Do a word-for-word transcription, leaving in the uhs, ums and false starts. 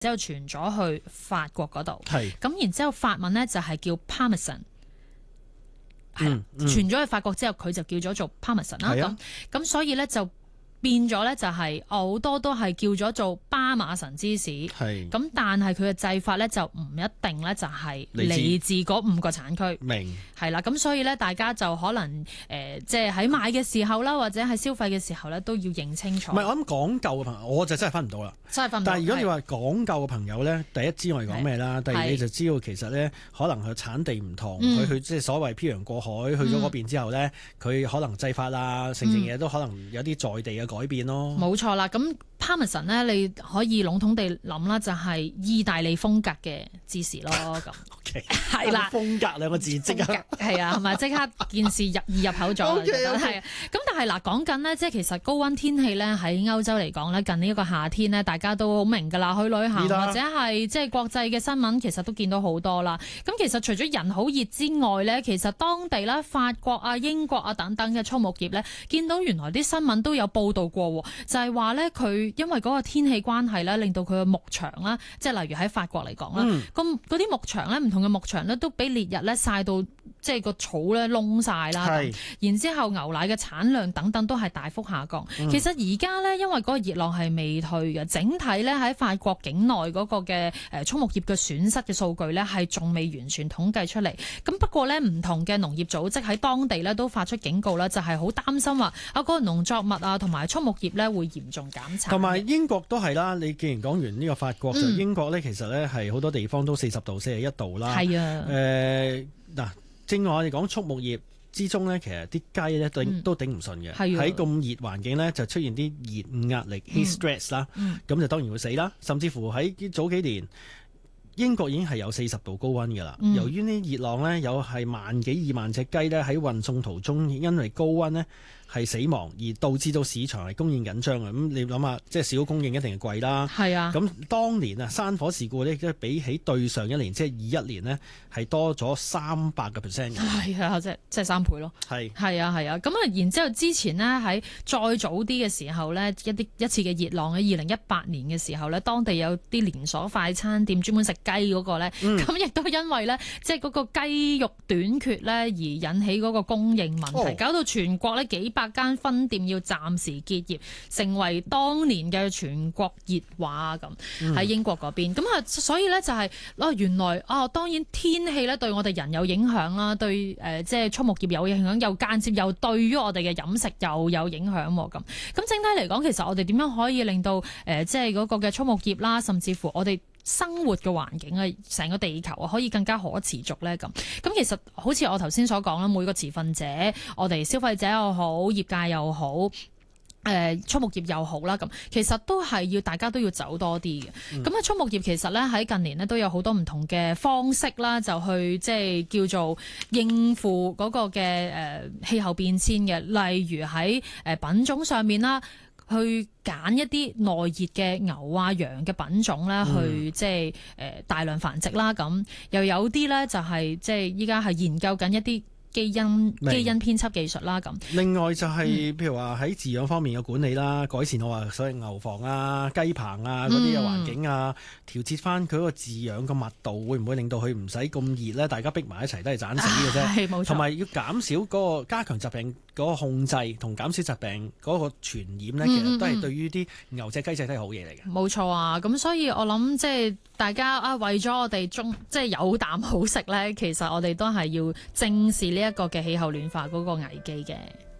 之後傳咗去法國嗰度。 係咁然之後法文咧就係叫 Parmesan。係啦， 嗯嗯傳咗去法國之後，佢就叫咗做 Parmesan 啦。 係啊咁咁所以咧就變咗咧就係好多都係叫咗做巴馬神芝士。 係咁但係佢嘅製法咧就唔一定咧就係嚟自嗰五個產區。 明係啦，咁所以咧大家就可能誒即係喺買嘅時候啦，或者係消費嘅時候咧都要認清楚。 唔係我諗講究嘅朋友，我就真係分唔到啦。 真係分唔到。 但係如果你話講究嘅朋友咧，第一知我哋講咩啦，第二你就知道其實咧可能佢產地唔同，佢、嗯、去即係所謂漂洋過海去咗嗰邊之後咧，佢、嗯、可能製法啊，成成嘢都可能有啲在地嘅改變咯。 冇錯啦，咁 Parmesan 咧，你可以籠統地諗啦，就係意大利風格嘅芝士咯。咁 OK 係啦， 風格兩個字即刻係啊，係咪即刻件事入易入口咗？係 okay, okay. 啊。咁但係嗱，講緊呢，即係其實高溫天氣咧喺歐洲嚟講咧，近呢一個夏天呢，大家都好明㗎啦，去旅行或者係即係國際嘅新聞，其實都見到好多啦。咁其實除咗人好熱之外咧，其實當地啦、法國啊、英國啊等等嘅畜牧業咧，見到原來啲新聞都有報導過，就係話咧佢因為嗰個天氣關係咧，令到佢嘅牧場啦，即係例如喺法國嚟講啦，咁嗰啲牧場咧，唔同嘅牧場咧，都俾烈日咧曬到，即係個草咧燶晒啦。然之後牛奶嘅產量等等都係大幅下降。嗯、其實而家咧，因為嗰個熱浪係未退嘅，整體咧喺法國境內嗰個嘅誒畜牧業嘅損失嘅數據咧，係仲未完全統計出嚟。咁不過咧，唔同嘅農業組織喺當地咧都發出警告啦，就係好擔心話啊嗰個農作物啊同埋畜牧業咧會嚴重減產。 同埋英國都係啦，你既然講完呢個法國，嗯、就英國咧，其實咧係好多地方都四十度、四十一度啦。 係啊。 誒嗱、呃，正話我哋講畜牧業之中咧，其實啲雞咧都都頂唔順嘅。喺咁熱環境咧，就出現啲熱壓力 heat stress 啦，咁、嗯嗯、就當然會死啦。甚至乎喺早幾年，英國已經係有四十度高溫㗎啦。嗯、由於呢熱浪咧，有係萬幾二萬隻雞咧喺運送途中，因為高溫咧，係死亡，而導致到市場係供應緊張嘅。咁你諗下，即係少供應一定係貴啦。係啊。咁當年啊，山火事故呢，即係比起對上一年，即係二一年呢，係多咗三百個 percent 嘅。 係啊，即係即係三倍咯。係。係啊，係啊。咁啊，然之後之前呢，喺再早啲嘅時候呢，一啲一次嘅熱浪喺二零一八年嘅時候呢，當地有啲連鎖快餐店專門食雞嗰個呢，咁亦都因為呢，即係嗰個雞肉短缺呢，而引起嗰個供應問題，哦、搞到全國呢幾百百間分店要暫時結業，成為當年嘅全國熱話咁喺英國嗰邊。咁啊，所以咧就係、是、哦，原來啊、哦，當然天氣咧對我哋人有影響啦，對誒、呃、即係畜牧業有影響，又間接又對於我哋嘅飲食又有影響咁。咁整體嚟講，其實我哋點樣可以令到誒、呃、即係嗰個嘅畜牧業啦，甚至乎我哋生活嘅環境啊，成個地球啊，可以更加可持續咧咁。咁其實好似我頭先所講啦，每個持份者，我哋消費者又好，業界又好，誒、呃、畜牧業又好啦，咁其實都係要大家都要走多啲嘅。咁啊、嗯，畜牧業其實咧喺近年咧都有好多唔同嘅方式啦，就去即係叫做應付嗰個嘅誒、呃、氣候變遷嘅，例如喺誒品種上面啦。去揀一啲耐熱嘅牛啊羊嘅品種咧，嗯、去即係誒大量繁殖啦。咁又有啲咧就係即係依家係研究緊一啲基因基因編輯技術啦。咁另外就係、是嗯、譬如話喺飼養方面嘅管理啦，改善我話所謂牛房啊、雞棚啊嗰啲嘅環境啊，調節翻佢嗰個飼養嘅密度，會唔會令到佢唔使咁熱咧？大家逼埋一齊都係斬死嘅啫。係冇錯。同埋要減少嗰個加強疾病嗰個控制同減少疾病嗰個傳染咧，其實都係對於啲牛隻雞隻都係好嘢嚟嘅。冇錯啊！咁所以我諗即係大家啊，為咗我哋中即係有啖好食咧，其實我哋都係要正視呢一個嘅氣候暖化嗰個危機嘅。